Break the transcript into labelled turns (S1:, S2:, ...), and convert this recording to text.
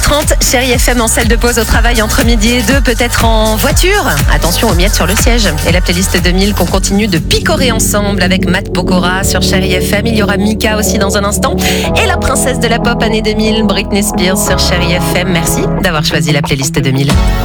S1: 8h30, Chérie FM en salle de pause au travail entre midi et 2, peut-être en voiture. Attention aux miettes sur le siège. Et la playlist 2000 qu'on continue de picorer ensemble avec Matt Pokora sur Chérie FM. Il y aura Mika aussi dans un instant. Et la princesse de la pop année 2000, Britney Spears sur Chérie FM. Merci d'avoir choisi la playlist 2000.